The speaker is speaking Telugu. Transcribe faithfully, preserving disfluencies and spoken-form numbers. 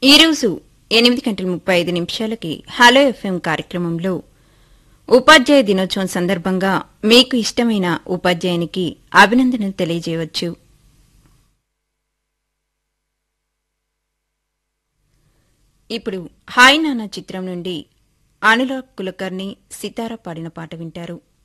ఈరోజు ఎనిమిది గంటల ముప్పై ఐదు నిమిషాలకి హలో ఎఫ్ఎం కార్యక్రమంలో ఉపాధ్యాయ దినోత్సవం సందర్భంగా మీకు ఇష్టమైన ఉపాధ్యాయునికి అభినందనలు తెలియజేయవచ్చు. ఇప్పుడు హాయ్ నాన్న చిత్రం నుండి అనురాగ్ కులకర్ణి సితార పాడిన పాట వింటారు.